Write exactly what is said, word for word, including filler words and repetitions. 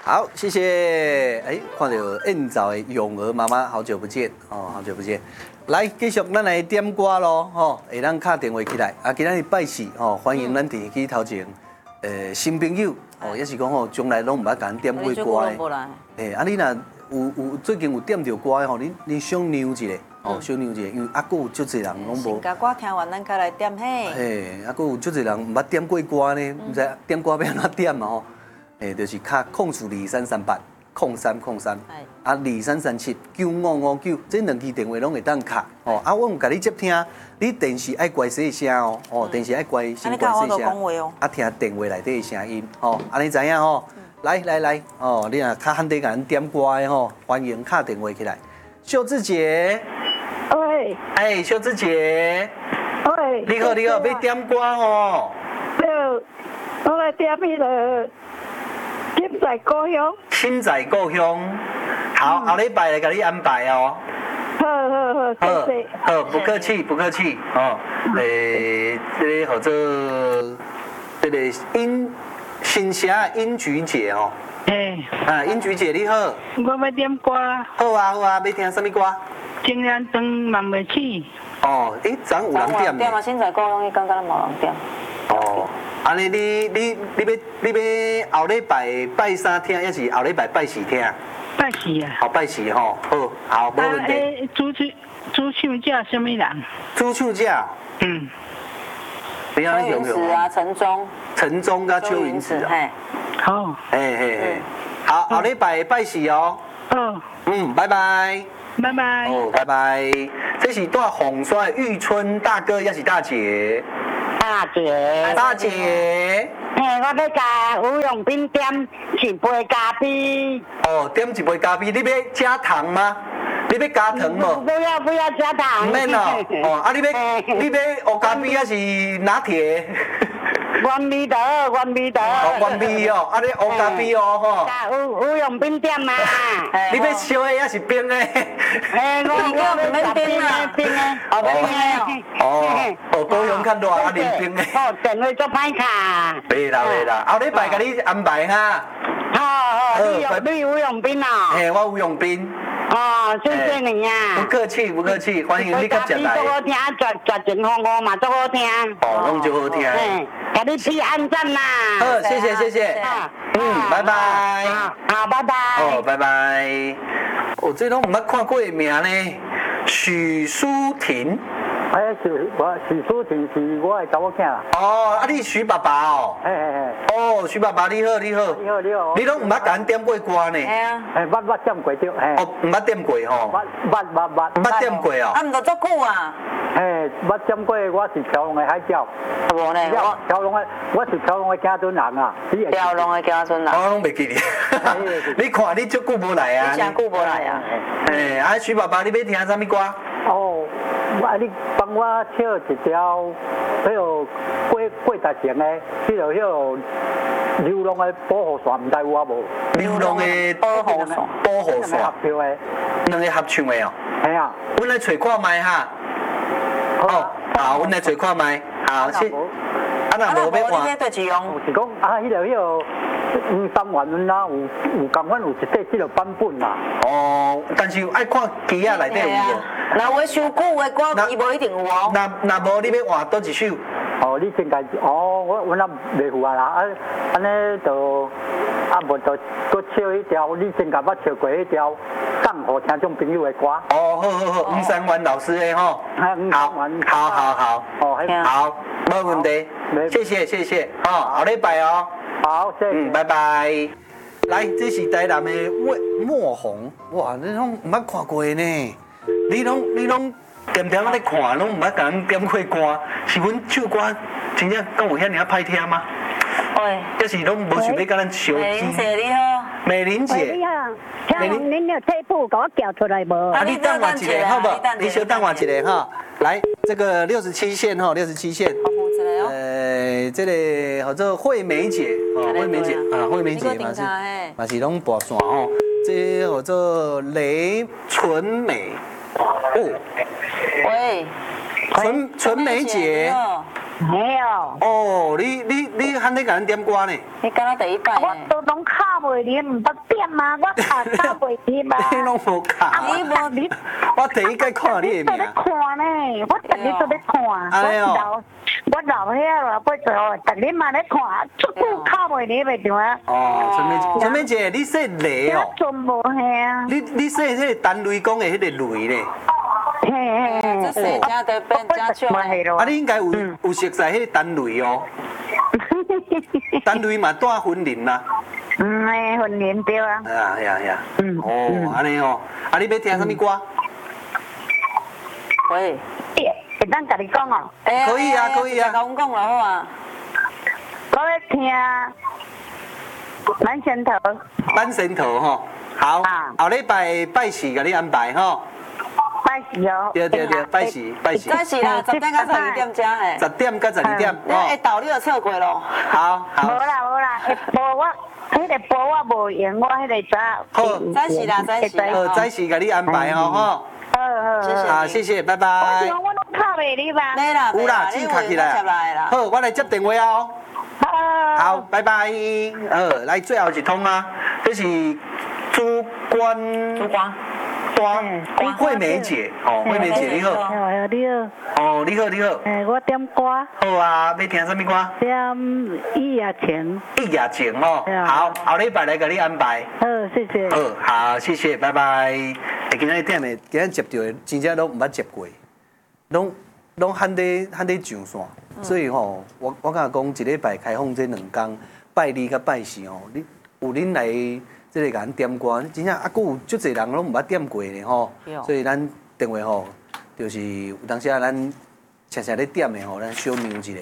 好，谢谢。哎，看到燕巢的咏儿妈妈，好久不见哦，好久不见。来，继续咱来点歌咯，吼，会当敲电话起来。啊，今仔日拜四，吼，欢迎咱电机头前，呃，新朋友，哦，也是讲吼，从来拢唔捌甲咱点过歌的。诶，啊，你若有有最近有点着歌的吼，你你想扭一下，哦，想扭一下，因为啊，佫有足侪人拢无。 甲歌听完，咱再来点嘿。 嘿，啊，佫有足侪人唔捌点过歌呢，唔知点歌要安怎点嘛吼。诶，就是卡控数二三三八控三控三，啊二三三七九五五九，这两支电话拢会当卡哦。啊，我有甲你接听，你电视爱关细声哦，哦，电视爱关先关细声，啊听电话内底的声音，哦，安尼知影吼？来来来，哦，你若较罕得甲咱点歌的吼，欢迎敲电话起来。秀智姐， 喂， 哎，秀智姐， 喂， 你好你好，要点歌哦？ 对，我来点迄个。亲在故乡， 亲在故乡，好，后礼拜来给你安排哦。 好好好，谢谢。 好，不客气，不客气哦。诶，这个叫做这个英新霞英菊姐哦。 哎。 啊，英菊姐你好。 我要点歌。 好啊好啊，要听什么歌？ 情人灯梦袂起。 哦，诶，昨有人点点嘛，亲在故乡，伊刚刚无人点。 哦。安尼你你你要你要后礼拜拜三听，还是后礼拜拜四听？ 拜四啊。 好拜四吼，好，好，无问题。 诶，主唱主唱叫什么人？ 主唱叫？嗯。你邱云子啊，陈忠。 陈忠甲邱云子。 嘿。 好。 嘿嘿嘿。好，后礼拜拜四哦。 哦。 嗯，拜拜。 拜拜。 哦，拜拜。这是大红帅玉春大哥，也是大姐。 大姐， 大姐， 嘿，我要加吴永斌点一杯咖啡。 哦，点一杯咖啡，你要加糖吗？你要加糖无？ 不要不要加糖。 唔免哦，哦，啊，你要你要黑咖啡还是拿铁？ 原味的，原味的。 哦，原味哦，啊，你黑咖啡哦，吼。 加吴吴永斌点嘛。 你要烧的还是冰的？ 诶，我我唔免冰啊，冰的，哦冰的。 哦，哦，高雄较热啊，啉冰的。 哦，电话做歹卡。 袂啦袂啦，后礼拜甲你安排哈。 好好，你有你吴永斌啊？ 嘿，我吴永斌。 哦，谢谢你呀。 不客气不客气，欢迎你甲食来。 足好听，绝绝情风雨嘛，足好听。 哦，拢就好听。 嗯，给你批按赞啦。 好，谢谢谢谢。嗯，拜拜。 好，拜拜。 哦，拜拜。哦，这拢唔捌看过的名呢，许淑婷。 哎，是我许淑婷是我的查某囝啦。 哦，啊，你许爸爸哦。 嘿嘿嘿。 哦，许爸爸你好你好。 你好你好。 你拢唔捌甲咱点过歌呢？ 系啊。 嘿，捌捌点过着，嘿。 哦，唔捌点过吼。 捌捌捌捌。 唔捌点过哦。 啊，唔着足久啊。 嘿，捌点过，我是条龙的海鸟。 无呢，我条龙的，我是条龙的家尊人啊。 条龙的家尊人。 我拢袂记哩。你看你足久无来啊。 你真久无来啊。 诶，啊，许爸爸，你要听啥物歌？ 哦，啊，你帮我唱一条，迄个过过大城的，迄个迄个流浪的保护伞，唔知有啊无？ 流浪的保护伞，保护伞。 合唱的， 两个合唱的哦。 系啊。 阮来找看卖哈。哦，好，阮来找看卖。好，是。啊，若无要换。 你对用？ 是讲啊，迄个迄个五三元阮啦，有有共款有一块即个版本啦。 哦，但是爱看机仔内底有无？ 若有收久的歌，伊无一定有哦。 若若无，你要换倒一首？ 哦，你先家哦，我阮也袂赴啊啦，啊，安尼就啊无就搁唱迄条，你先甲我唱过迄条，送互听众朋友的歌。 哦，好好好，吴三元老师的吼。好，好好好。 哦， 好，没问题。谢谢谢谢，哦，后礼拜哦。 好，谢谢。 嗯，拜拜。来，这是台南的莫莫红，哇，你拢唔捌看过呢？你拢你拢点点咧看，拢唔捌甲咱点过歌，是阮唱歌真正敢有遐尔歹听吗？ 喂， 还是拢无想要甲咱相美玲姐你好。 美玲姐。 你好，请问恁有菜谱给我叫出来无？ 啊，你等我一下，好不？你稍等我一下哈。来，这个六十七线哈，六十七线。呃，这个叫做惠美姐，哦，惠美姐啊，惠美姐嘛是，嘛是拢跋线吼。这叫做雷纯美，哦， 喂， 纯纯美姐， 没有， 哦，你你你喊你甲咱点歌呢？ 你敢若第一摆我呢？ 都拢卡袂离，唔捌点啊，我卡卡袂离嘛。 你拢无卡。 你无你， 我第一届看你的名你都咧。看呢，我逐日都咧看。 哎呦我老我老遐了，不做，逐日嘛咧看，足久卡袂离袂着啊。 哦，陈美陈美姐，你说雷哦？ 全无吓。 你你说迄个单雷公的迄个雷呢？ 嘿嘿这嘿。 谁家的变家雀？ 啊，你应该有有熟悉迄个单雷哦。单雷嘛带婚林啦。 嗯，诶，婚姻对啊。 哎呀哎呀哎呀。 嗯哦，安尼哦，啊，你要听什么歌？ 喂， 会当甲你讲哦， 可以啊可以啊甲阮讲就好啊。 我咧听满仙头。 单神头吼。好啊， 后礼拜拜四给你安排吼。 拜四哦。 对对对，拜四拜四。 早是啦，十点到十二点才嘿。 十点到十二点。 你下昼你就错过咯。 好无好。 啦无啦，下晡我迄个晡我无闲，我迄个早。 好早是啦早是啦好，早时给你安排吼吼。 好好谢谢好，谢谢，拜我拜。 想我拢拍袂你吧。 你啦， 有啦，字卡起来啦。 好，我来接电话哦。 好。 好，拜拜。呃，来最后一通啊，这是主管主管。 端惠美姐，哦，惠美姐你好。 哎，你好。 哦，你好你好。 哎，我点歌。 好啊，要听什么歌？ 点一夜情。 一夜情哦。好，后礼拜来给你安排。 好，谢谢。 好，好，谢谢，拜拜。哎，今仔点的，今仔接到的，真正拢唔捌接过，拢拢喊得喊得上线，所以吼，我我甲讲一礼拜开放这两天，拜二甲拜四吼，你有恁来这个甲咱点歌，真正啊，佫有足侪人拢唔捌点过呢吼，所以咱电话吼，就是有当时啊，咱常常咧点的吼，咱小瞄一下，